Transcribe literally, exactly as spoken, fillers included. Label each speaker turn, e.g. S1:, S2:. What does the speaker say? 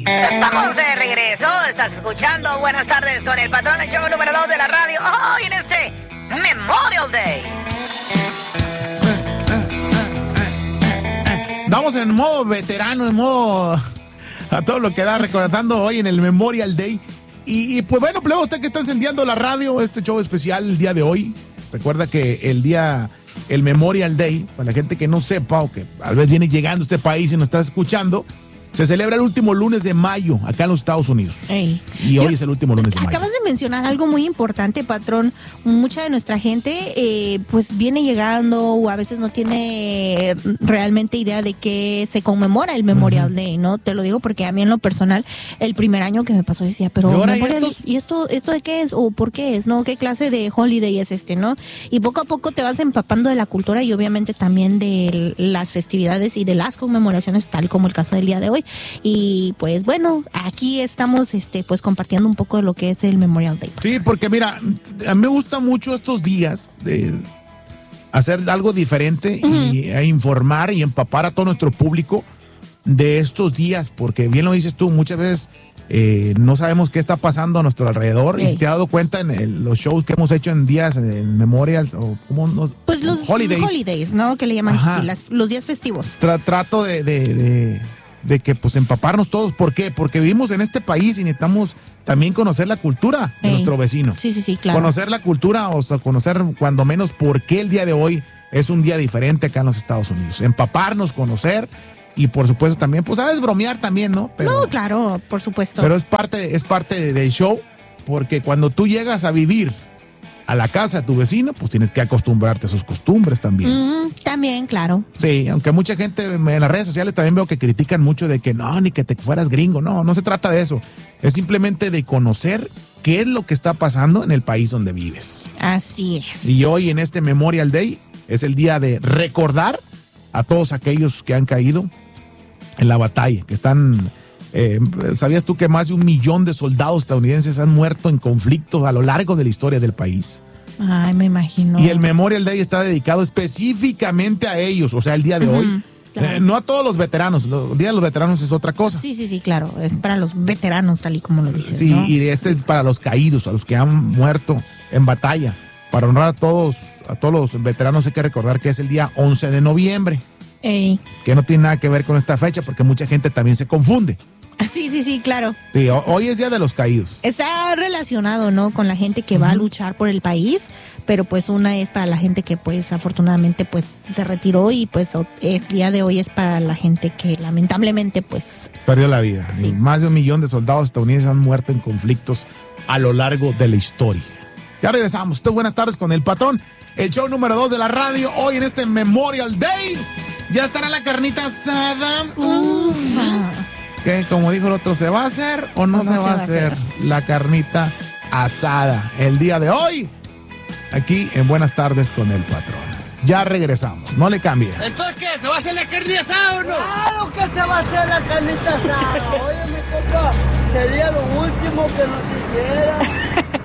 S1: Estamos de regreso, estás escuchando Buenas Tardes con el Patrón, el show número dos de la radio, hoy en este Memorial Day.
S2: Vamos en modo veterano, en modo a todo lo que da, recordando hoy en el Memorial Day. Y, y pues bueno, plebe, usted que está encendiendo la radio, este show especial el día de hoy. Recuerda que el día, el Memorial Day, para la gente que no sepa o que tal vez viene llegando a este país y nos está escuchando, se celebra el último lunes de mayo acá en los Estados Unidos.
S3: Ey.
S2: Y hoy
S3: Yo,
S2: es el último lunes de mayo.
S3: Acabas de mencionar algo muy importante, patrón. Mucha de nuestra gente eh, pues viene llegando o a veces no tiene realmente idea de que se conmemora el Memorial uh-huh. Day, ¿no? Te lo digo porque a mí en lo personal, el primer año que me pasó decía, pero Memorial, ¿y esto, esto de qué es? ¿O por qué es? ¿No? ¿Qué clase de holiday es este? ¿No? Y poco a poco te vas empapando de la cultura y obviamente también de las festividades y de las conmemoraciones, tal como el caso del día de hoy. Y pues bueno, aquí estamos este pues compartiendo un poco de lo que es el Memorial Day.
S2: Sí, porque mira, a mí me gusta mucho estos días de hacer algo diferente uh-huh. y e informar y empapar a todo nuestro público de estos días, porque bien lo dices tú, muchas veces eh, no sabemos qué está pasando a nuestro alrededor. Hey. Y si te has dado cuenta en el, los shows que hemos hecho en días, en Memorials o como nos,
S3: pues los holidays. holidays, ¿no? Que le llaman las, los días festivos.
S2: Tra- trato de, de, de de que pues empaparnos todos. ¿Por qué? Porque vivimos en este país y necesitamos también conocer la cultura de
S3: Ey.
S2: nuestro vecino.
S3: Sí, sí, sí, claro.
S2: Conocer la cultura, o sea, conocer cuando menos por qué el día de hoy es un día diferente acá en los Estados Unidos. Empaparnos, conocer y por supuesto también, pues sabes, bromear también, ¿no?
S3: Pero, no, claro, por supuesto.
S2: Pero es parte, es parte del show, porque cuando tú llegas a vivir a la casa de tu vecino, pues tienes que acostumbrarte a sus costumbres también.
S3: Mm, también, claro.
S2: Sí, aunque mucha gente en las redes sociales también veo que critican mucho de que no, ni que te fueras gringo. No, no se trata de eso. Es simplemente de conocer qué es lo que está pasando en el país donde vives.
S3: Así es.
S2: Y hoy en este Memorial Day es el día de recordar a todos aquellos que han caído en la batalla, que están... Eh, ¿Sabías tú que más de un millón de soldados estadounidenses han muerto en conflictos a lo largo de la historia del país?
S3: Ay, me imagino.
S2: Y el Memorial Day está dedicado específicamente a ellos, o sea, el día de uh-huh, hoy. Claro. Eh, no a todos los veteranos, el Día de los Veteranos es otra cosa.
S3: Sí, sí, sí, claro, es para los veteranos, tal y como lo dices.
S2: Sí,
S3: ¿no?
S2: Y este es para los caídos, a los que han muerto en batalla. Para honrar a todos, a todos los veteranos hay que recordar que es el día once de noviembre.
S3: Ey.
S2: Que no tiene nada que ver con esta fecha, porque mucha gente también se confunde.
S3: Sí, sí, sí, claro.
S2: Sí, hoy es Día de los Caídos.
S3: Está relacionado, ¿no? Con la gente que uh-huh. va a luchar por el país, pero pues una es para la gente que pues afortunadamente pues se retiró y pues el día de hoy es para la gente que lamentablemente pues...
S2: perdió la vida.
S3: Sí.
S2: Más de un millón de soldados estadounidenses han muerto en conflictos a lo largo de la historia. Ya regresamos. Estoy buenas tardes con el Patrón, el show número dos de la radio, hoy en este Memorial Day. Ya estará la carnita asada. Ufa. Que como dijo el otro, ¿se va a hacer o no, o no se, se va a hacer, hacer la carnita asada el día de hoy? Aquí en Buenas Tardes con el Patrón. Ya regresamos, no le cambie.
S4: ¿Entonces qué? ¿Se va a hacer la carnita asada o no?
S5: Claro que se va a hacer la carnita asada. Oye, mi compa, sería lo último que nos hiciera.